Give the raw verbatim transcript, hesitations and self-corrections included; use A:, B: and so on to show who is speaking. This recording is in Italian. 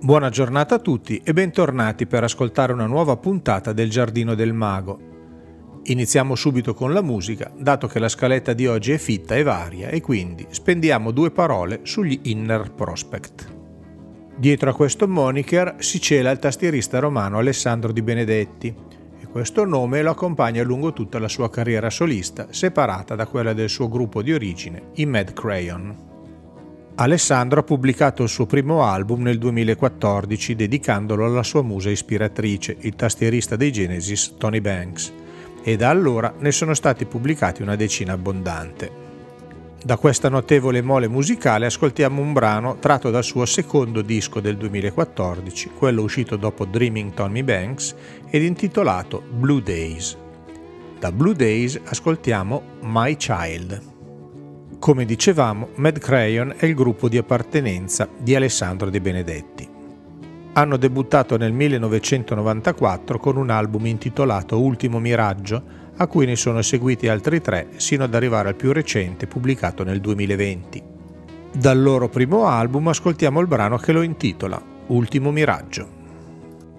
A: Buona giornata a tutti e bentornati per ascoltare una nuova puntata del Giardino del Mago. Iniziamo subito con la musica, dato che la scaletta di oggi è fitta e varia e quindi spendiamo due parole sugli Inner Prospect. Dietro a questo moniker si cela il tastierista romano Alessandro Di Benedetti e questo nome lo accompagna lungo tutta la sua carriera solista, separata da quella del suo gruppo di origine, i Mad Crayon. Alessandro ha pubblicato il suo primo album nel duemilaquattordici dedicandolo alla sua musa ispiratrice, il tastierista dei Genesis Tony Banks, e da allora ne sono stati pubblicati una decina abbondante. Da questa notevole mole musicale ascoltiamo un brano tratto dal suo secondo disco del duemilaquattordici, quello uscito dopo Dreaming Tony Banks ed intitolato Blue Days. Da Blue Days ascoltiamo My Child. Come dicevamo, Mad Crayon è il gruppo di appartenenza di Alessandro De Benedetti. Hanno debuttato nel millenovecentonovantaquattro con un album intitolato Ultimo Miraggio, a cui ne sono seguiti altri tre sino ad arrivare al più recente pubblicato nel duemilaventi. Dal loro primo album ascoltiamo il brano che lo intitola Ultimo Miraggio.